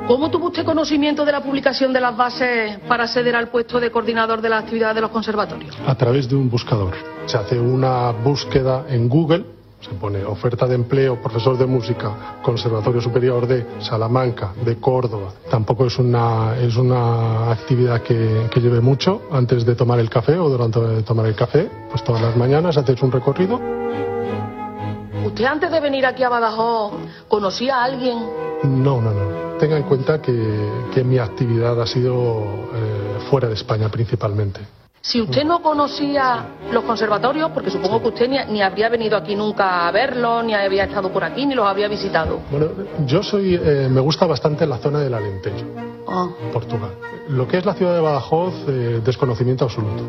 ¿Cómo tuvo usted conocimiento de la publicación de las bases para acceder al puesto de coordinador de las actividades de los conservatorios? A través de un buscador. Se hace una búsqueda en Google, se pone oferta de empleo, profesor de música, Conservatorio Superior de Salamanca, de Córdoba. Tampoco es una actividad que lleve mucho antes de tomar el café o durante de tomar el café. Pues todas las mañanas haces un recorrido. ¿Usted antes de venir aquí a Badajoz conocía a alguien? No. Tenga en cuenta que mi actividad ha sido fuera de España principalmente. Si usted no conocía los conservatorios, porque supongo que usted ni habría venido aquí nunca a verlos, ni había estado por aquí, ni los habría visitado. Bueno, yo me gusta bastante la zona del Alentejo, Portugal. Lo que es la ciudad de Badajoz, desconocimiento absoluto.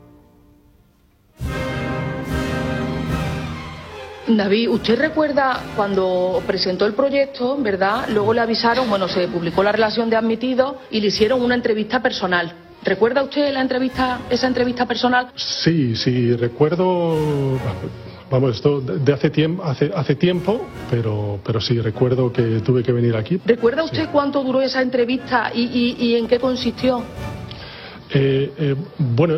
David, ¿usted recuerda cuando presentó el proyecto, verdad? Luego le avisaron, se publicó la relación de admitidos y le hicieron una entrevista personal. ¿Recuerda usted esa entrevista personal? Sí, recuerdo. Vamos, esto de hace tiempo, pero sí, recuerdo que tuve que venir aquí. ¿Recuerda usted cuánto duró esa entrevista y en qué consistió? Bueno,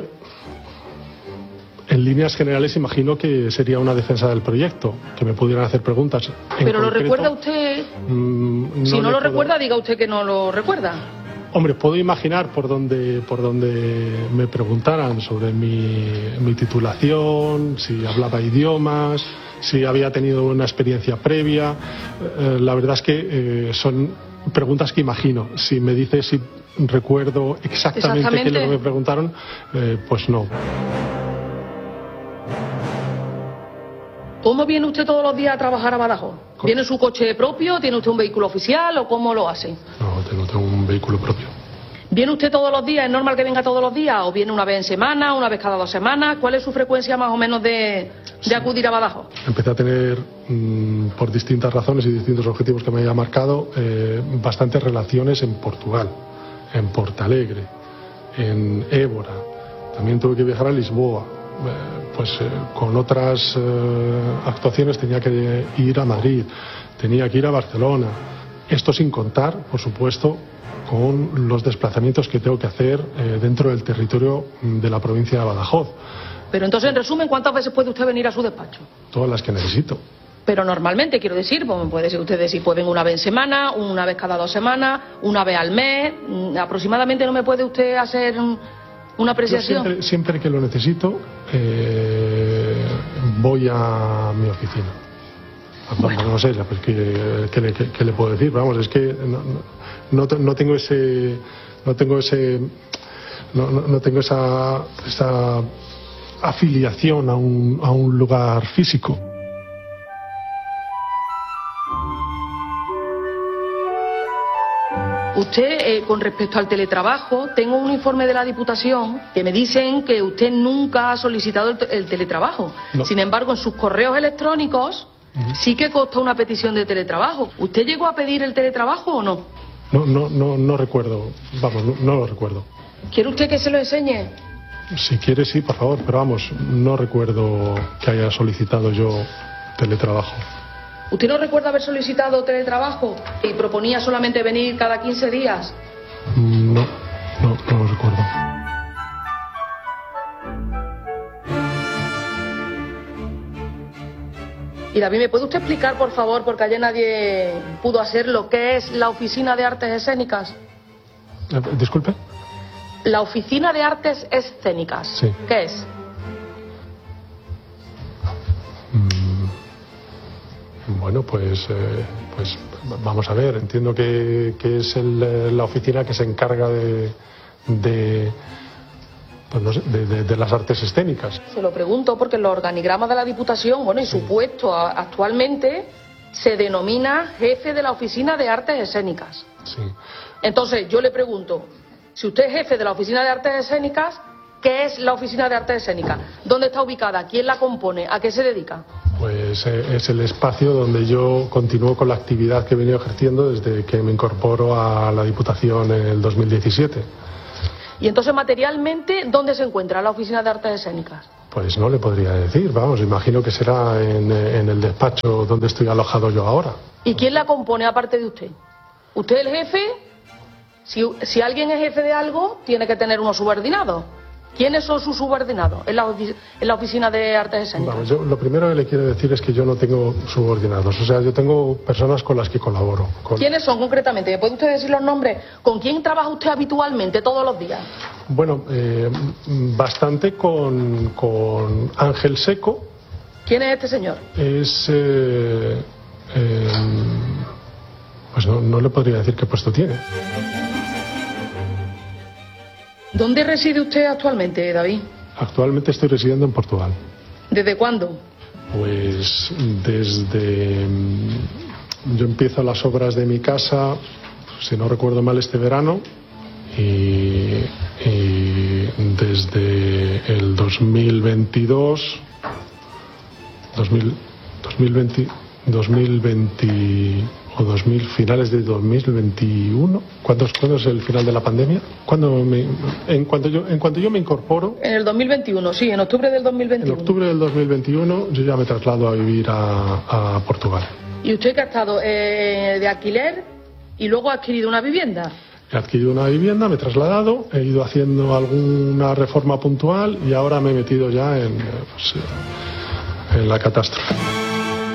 en líneas generales imagino que sería una defensa del proyecto, que me pudieran hacer preguntas. ¿Pero lo recuerda usted? Si no lo recuerda, diga usted que no lo recuerda. Hombre, puedo imaginar por dónde me preguntaran sobre mi titulación, si hablaba idiomas, si había tenido una experiencia previa. La verdad es que son preguntas que imagino. Si me dice si recuerdo exactamente qué es lo que me preguntaron, pues no. ¿Cómo viene usted todos los días a trabajar a Badajoz? ¿Viene su coche propio? ¿Tiene usted un vehículo oficial o cómo lo hace? No, tengo un vehículo propio. ¿Viene usted todos los días? ¿Es normal que venga todos los días? ¿O viene una vez en semana, una vez cada 2 semanas? ¿Cuál es su frecuencia más o menos de acudir a Badajoz? Empecé a tener, por distintas razones y distintos objetivos que me había marcado, bastantes relaciones en Portugal, en Portalegre, en Évora. También tuve que viajar a Lisboa. Con otras actuaciones tenía que ir a Madrid, tenía que ir a Barcelona. Esto sin contar, por supuesto, con los desplazamientos que tengo que hacer dentro del territorio de la provincia de Badajoz. Pero entonces, en resumen, ¿cuántas veces puede usted venir a su despacho? Todas las que necesito. Pero normalmente, quiero decir, puede ser usted decir, pues vengo una vez en semana, una vez cada 2 semanas, una vez al mes. Aproximadamente, ¿no me puede usted hacer una apreciación? Yo siempre que lo necesito, voy a mi oficina. Bueno. No sé, pues, ¿qué le puedo decir? Vamos, es que no tengo esa afiliación a un lugar físico. Usted, con respecto al teletrabajo, tengo un informe de la Diputación que me dicen que usted nunca ha solicitado el teletrabajo. No. Sin embargo, en sus correos electrónicos sí que consta una petición de teletrabajo. ¿Usted llegó a pedir el teletrabajo o no? No recuerdo. Vamos, no lo recuerdo. ¿Quiere usted que se lo enseñe? Si quiere, sí, por favor. Pero vamos, no recuerdo que haya solicitado yo teletrabajo. ¿Usted no recuerda haber solicitado teletrabajo y proponía solamente venir cada 15 días? No lo recuerdo. Y David, ¿me puede usted explicar, por favor, porque ayer nadie pudo hacer lo que es la Oficina de Artes Escénicas? Disculpe. La Oficina de Artes Escénicas. Sí. ¿Qué es? Bueno, pues vamos a ver. Entiendo que es la oficina que se encarga de las artes escénicas. Se lo pregunto porque en los organigramas de la Diputación, y su puesto actualmente se denomina jefe de la Oficina de Artes Escénicas. Sí. Entonces, yo le pregunto, si usted es jefe de la Oficina de Artes Escénicas, ¿qué es la Oficina de Artes Escénicas? ¿Dónde está ubicada? ¿Quién la compone? ¿A qué se dedica? Pues es el espacio donde yo continúo con la actividad que he venido ejerciendo desde que me incorporo a la Diputación en el 2017. Y entonces, materialmente, ¿dónde se encuentra la Oficina de Artes Escénicas? Pues no le podría decir, vamos, imagino que será en el despacho donde estoy alojado yo ahora. ¿Y quién la compone aparte de usted? ¿Usted es el jefe Si alguien es jefe de algo, tiene que tener unos subordinados. ¿Quiénes son sus subordinados en la oficina de artes escénicas? Vamos, yo lo primero que le quiero decir es que yo no tengo subordinados. O sea, yo tengo personas con las que colaboro. ¿Quiénes son concretamente? ¿Me puede usted decir los nombres? ¿Con quién trabaja usted habitualmente todos los días? Bueno, bastante con Ángel Seco. ¿Quién es este señor? Es... pues no le podría decir qué puesto tiene. ¿Dónde reside usted actualmente, David? Actualmente estoy residiendo en Portugal. ¿Desde cuándo? Pues desde... Yo empiezo las obras de mi casa, si no recuerdo mal, este verano, y desde el 2022... 2020 finales de 2021. ¿Cuándo es el final de la pandemia? En cuanto yo me incorporo. En el 2021, sí, en octubre del 2021. En octubre del 2021 yo ya me traslado a vivir a Portugal. ¿Y usted que ha estado de alquiler y luego ha adquirido una vivienda? He adquirido una vivienda, me he trasladado, he ido haciendo alguna reforma puntual y ahora me he metido ya en la catástrofe.